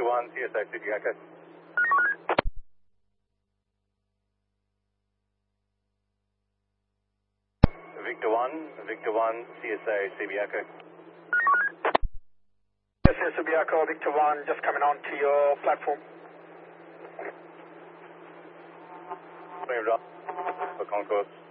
1, CSI City Echo. Victor 1, CSA CB Echo. Yes, CB Echo, Victor 1, just coming on to your platform. Moved up for concourse.